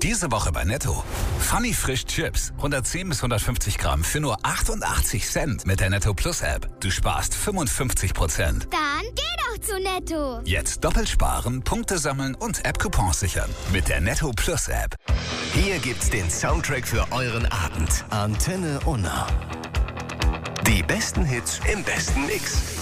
Diese Woche bei Netto. Funny Frisch Chips. 110 bis 150 Gramm für nur 88 Cent mit der Netto Plus App. Du sparst 55%. Dann geh doch zu Netto. Jetzt doppelt sparen, Punkte sammeln und App-Coupons sichern. Mit der Netto Plus App. Hier gibt's den Soundtrack für euren Abend. Antenne Unna. Die besten Hits im besten Mix.